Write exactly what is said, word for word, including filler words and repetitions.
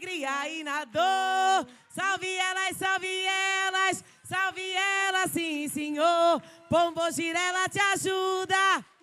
alegria e na dor. Salve elas, salve elas, salve elas, sim, senhor. Pombogira, ela te ajuda.